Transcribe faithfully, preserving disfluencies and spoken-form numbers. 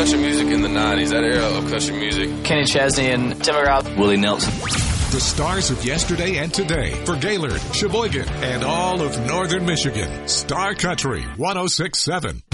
country music in the nineties, that era of country music. Kenny Chesney and Tim McGraw. Willie Nelson. The stars of yesterday and today for Gaylord, Sheboygan, and all of northern Michigan. Star Country one oh six point seven.